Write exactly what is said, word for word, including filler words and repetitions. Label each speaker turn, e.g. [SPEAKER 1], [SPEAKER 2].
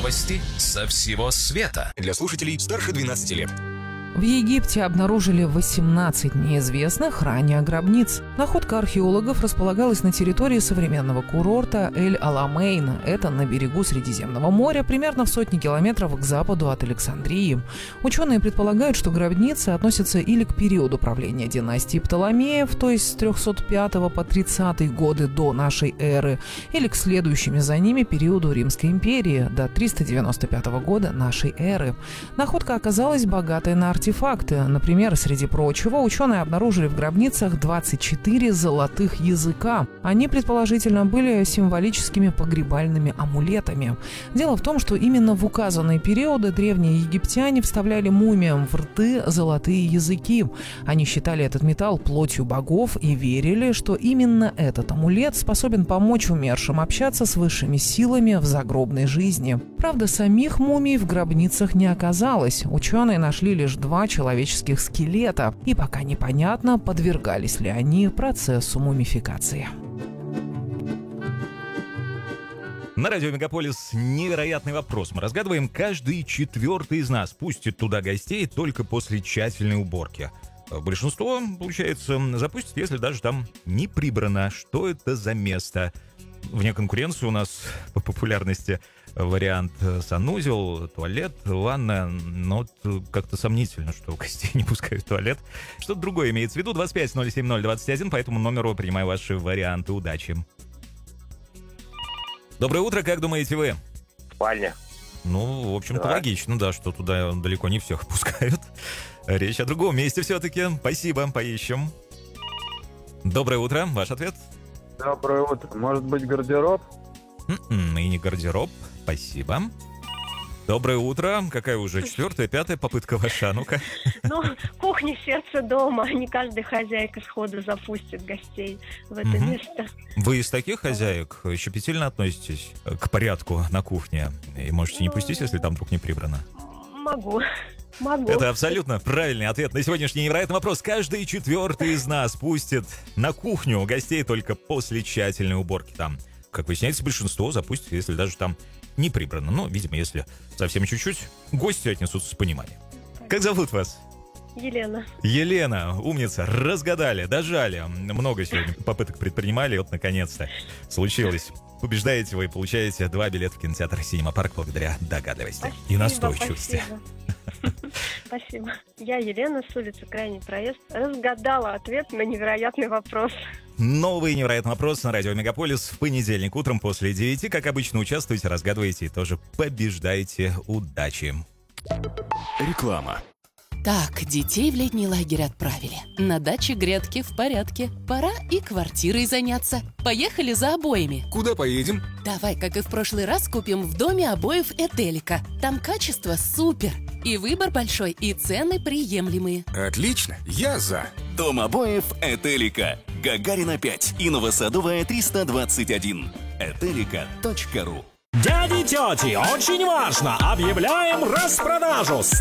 [SPEAKER 1] Новости со всего света.
[SPEAKER 2] Для слушателей старше двенадцати лет.
[SPEAKER 3] В Египте обнаружили восемнадцать неизвестных ранее гробниц. Находка археологов располагалась на территории современного курорта Эль-Аламейн. Это на берегу Средиземного моря, примерно в сотне километров к западу от Александрии. Ученые предполагают, что гробницы относятся или к периоду правления династии Птоломеев, то есть с трехсот пятого по тридцатый годы до нашей эры, или к следующими за ними периоду Римской империи, до триста девяносто пятого года нашей эры. Находка оказалась богатой на артефакты. Например, среди прочего, ученые обнаружили в гробницах двадцать четыре золотых языка. Они, предположительно, были символическими погребальными амулетами. Дело в том, что именно в указанные периоды древние египтяне вставляли мумиям в рты золотые языки. Они считали этот металл плотью богов и верили, что именно этот амулет способен помочь умершим общаться с высшими силами в загробной жизни. Правда, самих мумий в гробницах не оказалось. Ученые нашли лишь два человеческих скелета, и пока непонятно, подвергались ли они процессу мумификации.
[SPEAKER 4] На радио Мегаполис невероятный вопрос. Мы разгадываем: каждый четвертый из нас пустит туда гостей только после тщательной уборки. Большинство, получается, запустит, если даже там не прибрано. Что это за место? Вне конкуренции у нас по популярности вариант санузел, туалет, ванна. Но как-то сомнительно, что гостей не пускают в туалет. Что-то другое имеется в виду. двадцать пять ноль семь ноль двадцать один. По этому номеру принимаю ваши варианты. Удачи. Доброе утро, как думаете вы?
[SPEAKER 5] Спальня.
[SPEAKER 4] Ну, в общем-то,
[SPEAKER 5] Да.
[SPEAKER 4] логично, да, что туда далеко не всех пускают. Речь о другом месте все-таки. Спасибо, поищем. Доброе утро, ваш ответ?
[SPEAKER 6] Доброе утро. Может быть, гардероб?
[SPEAKER 4] М-м, и не гардероб. Спасибо. Доброе утро. Какая уже четвертая, пятая попытка ваша? Ну-ка.
[SPEAKER 7] Ну, кухня сердце дома. Не каждый хозяйка сходу запустит гостей в это
[SPEAKER 4] Мгм.
[SPEAKER 7] место.
[SPEAKER 4] Вы из таких хозяек щепетильно относитесь к порядку на кухне? И можете не пустить, если там вдруг не прибрано?
[SPEAKER 7] Могу. Могу.
[SPEAKER 4] Это абсолютно правильный ответ на сегодняшний невероятный вопрос. Каждый четвертый из нас пустит на кухню гостей только после тщательной уборки. Там, как выясняется, большинство запустит, если даже там не прибрано. Ну, видимо, если совсем чуть-чуть, гости отнесутся с пониманием. Как зовут вас?
[SPEAKER 7] Елена.
[SPEAKER 4] Елена, умница, разгадали, дожали. Много сегодня попыток предпринимали, и вот наконец-то случилось. Побеждаете вы и получаете два билета в кинотеатр «Синема Парк» благодаря догадливости
[SPEAKER 7] Спасибо,
[SPEAKER 4] и настойчивости.
[SPEAKER 7] Спасибо. Спасибо. Я Елена, с улицы Крайний проезд. Разгадала ответ на невероятный вопрос.
[SPEAKER 4] Новый невероятный вопрос на радио Мегаполис в понедельник утром после девяти. Как обычно, участвуйте, разгадывайте и тоже побеждайте. Удачи!
[SPEAKER 2] Реклама.
[SPEAKER 8] Так, детей в летний лагерь отправили. На даче грядки в порядке. Пора и квартирой заняться. Поехали за обоями.
[SPEAKER 2] Куда поедем?
[SPEAKER 8] Давай, как и в прошлый раз, купим в доме обоев Этелика. Там качество супер. И выбор большой, и цены приемлемые.
[SPEAKER 2] Отлично, я за.
[SPEAKER 9] Дом обоев Этелика. Гагарина пять и Новосадовая триста двадцать один. этелика точка ру.
[SPEAKER 10] Дяди и тети, очень важно! Объявляем распродажу!